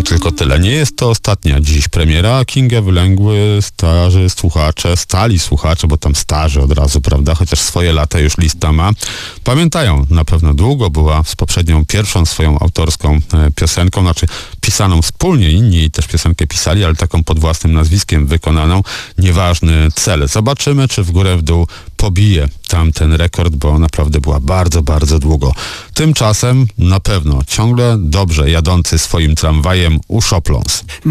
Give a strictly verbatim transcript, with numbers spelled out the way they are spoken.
Tylko tyle. Nie jest to ostatnia dziś premiera. Kingę wylęgły starzy słuchacze, stali słuchacze, bo tam starzy od razu, prawda? Chociaż swoje lata już lista ma. Pamiętają na pewno długo. Była z poprzednią, pierwszą swoją autorską e, piosenką, znaczy pisaną wspólnie. Inni jej też piosenkę pisali, ale taką pod własnym nazwiskiem wykonaną. Nieważny cel. Zobaczymy, czy w górę, w dół pobije tamten rekord, bo naprawdę była bardzo, bardzo długo. Tymczasem na pewno ciągle dobrze jadący swoim tramwajem Uszopląs.